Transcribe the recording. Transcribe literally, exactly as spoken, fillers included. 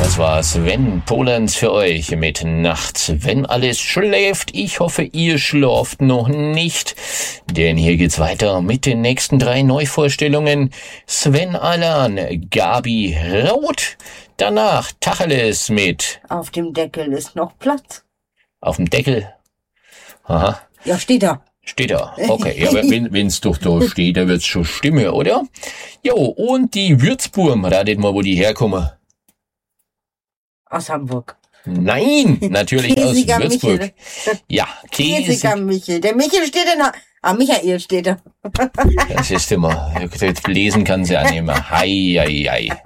Das war Sven Polenz für euch mit Nachts, wenn alles schläft. Ich hoffe, ihr schlaft noch nicht, denn hier geht's weiter mit den nächsten drei Neuvorstellungen. Sven Alan, Gabi Roth, danach Tacheles mit Auf dem Deckel ist noch Platz. Auf dem Deckel? Aha. Ja, steht da. Steht da, okay. Ja, aber wenn wenn's doch da steht, dann wird's schon stimmen, oder? Jo, und die Würzburm, ratet mal, wo die herkommen. Aus Hamburg. Nein, natürlich aus Käsiger Würzburg. Michel. Ja, Käsiger Käse. Michel. Der Michel steht in der... Ah, Michael steht da. Das ist immer, lesen kann sie ja nicht mehr. Hei, hei, hei.